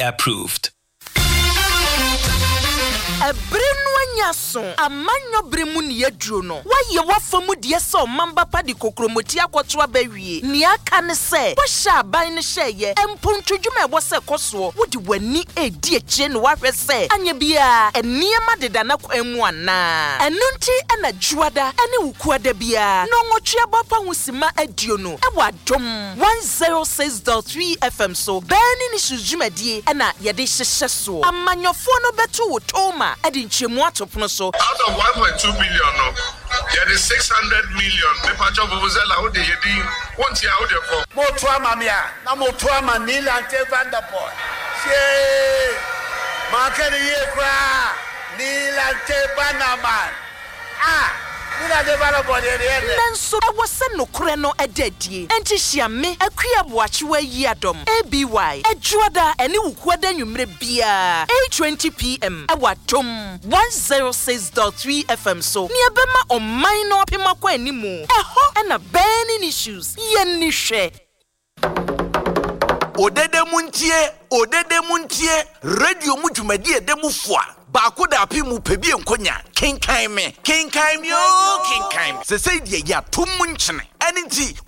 approved. Nyaso amanyo bremu ni yedru no waye wafamu de so mamba pa di kokromoti akwoto abawie ni aka ne se wo sha ban ne hyeye empontwudwuma ebo se koso wo di wani edi akire no wahwe se anya bia eniema deda na kwanu ana enunti ana juada ene wukuada bia no nwotwe bapa husima adio no ewo adom 106.3 FM so bani ni sujumadi ana yede hyehye so amanyofo no beto wo toma edi nchemu ato so out of 1.2 billion no there is 600 million the patch of vuvuzela how they yedi want ya how they for moto amamia na moto amanila ante vanderpool she makani ye kwa nila ante banaman Nila de Vanderpool ere nanso awose nokore no edadie enti hyiame akua boachewa yi adom ABY adwoda ene wukuada nwumre bia 8:20 PM awadom 106.3 FM so ni ebema oman no opema kwa animu eho ena burning issues yenni hwe odede muntie radio mujumadi edemufua baako da apimu pebie nkonya kenkan me o kenkan sesei die ya tum nchene enti